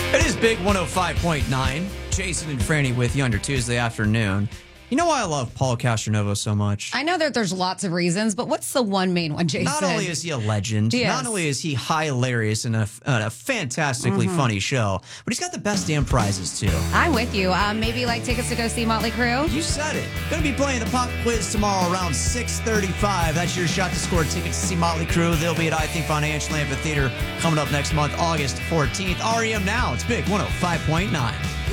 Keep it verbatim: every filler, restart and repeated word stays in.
It is Big one oh five point nine. Jason and Franny with you on your Tuesday afternoon. You know why I love Paul Castronovo so much? I know that there's lots of reasons, but what's the one main one, Jason? Not only is he a legend, Yes. not only is he hilarious and a, uh, a fantastically Mm-hmm. funny show, but he's got the best damn prizes too. I'm with you. Um, maybe like tickets to go see Motley Crue. You said it. Going to be playing the pop quiz tomorrow around six thirty-five. That's your shot to score tickets to see Motley Crue. They'll be at I Think Financial Amphitheater coming up next month, August fourteenth. R E M now. It's Big one oh five point nine.